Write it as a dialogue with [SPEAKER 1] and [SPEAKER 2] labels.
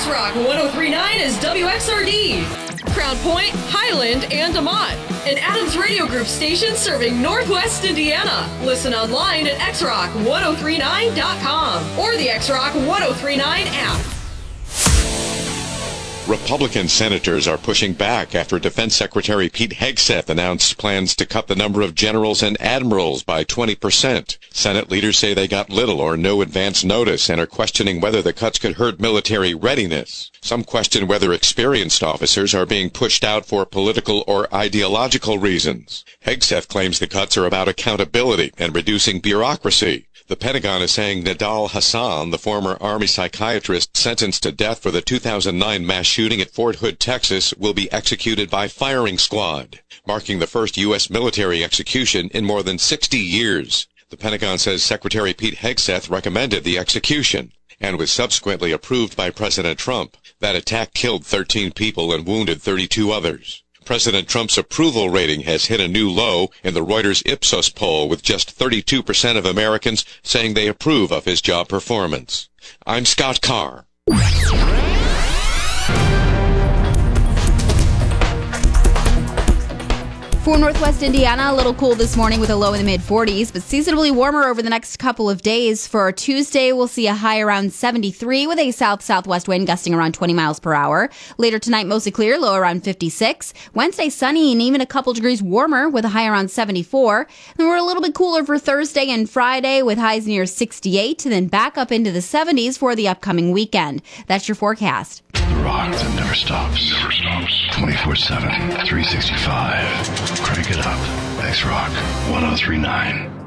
[SPEAKER 1] X-Rock 103.9 is WXRD. Crown Point, Highland, and DeMont. An Adams Radio Group station serving Northwest Indiana. Listen online at xrock1039.com or the X-Rock 1039 app.
[SPEAKER 2] Republican senators are pushing back after Defense Secretary Pete Hegseth announced plans to cut the number of generals and admirals by 20%. Senate leaders say they got little or no advance notice and are questioning whether the cuts could hurt military readiness. Some question whether experienced officers are being pushed out for political or ideological reasons. Hegseth claims the cuts are about accountability and reducing bureaucracy. The Pentagon is saying Nidal Hasan, the former Army psychiatrist sentenced to death for the 2009 mass shooting at Fort Hood, Texas, will be executed by firing squad, marking the first U.S. military execution in more than 60 years. The Pentagon says Secretary Pete Hegseth recommended the execution and was subsequently approved by President Trump. That attack killed 13 people and wounded 32 others. President Trump's approval rating has hit a new low in the Reuters Ipsos poll, with just 32% of Americans saying they approve of his job performance. I'm Scott Carr.
[SPEAKER 3] For Northwest Indiana, a little cool this morning with a low in the mid-40s, but seasonably warmer over the next couple of days. For Tuesday, we'll see a high around 73 with a south-southwest wind gusting around 20 miles per hour. Later tonight, mostly clear, low around 56. Wednesday, sunny and even a couple degrees warmer with a high around 74. Then we're a little bit cooler for Thursday and Friday with highs near 68, and then back up into the 70s for the upcoming weekend. That's your forecast.
[SPEAKER 4] The rock that never stops. 24/7, 365. Crank it up. X-Rock 1039.